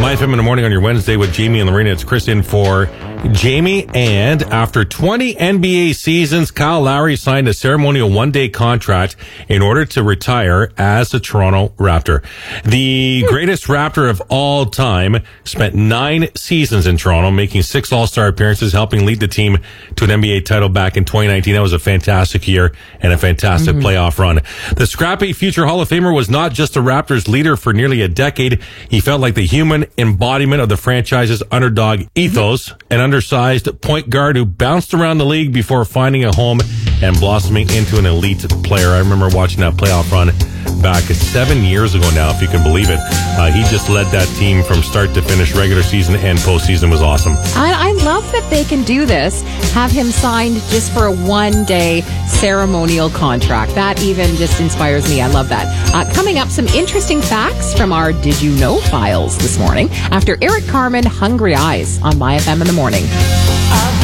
My FM in the morning on your Wednesday with Jamie and Lorena. It's Chris in for Jamie. And after 20 NBA seasons, Kyle Lowry signed a ceremonial one-day contract in order to retire as a Toronto Raptor. The greatest Raptor of all time spent 9 seasons in Toronto, making 6 All-Star appearances, helping lead the team to an NBA title back in 2019. That was a fantastic year and a fantastic playoff run. The scrappy future Hall of Famer was not just the Raptors' leader for nearly a decade. He felt like the human embodiment of the franchise's underdog ethos, an undersized point guard who bounced around the league before finding a home and blossoming into an elite player. I remember watching that playoff run back 7 years ago now, if you can believe it. He just led that team from start to finish. Regular season and postseason was awesome. I love that they can do this, have him signed just for a one-day ceremonial contract. That even just inspires me. I love that. Coming up, some interesting facts from our Did You Know files this morning after Eric Carmen, Hungry Eyes on My FM in the morning.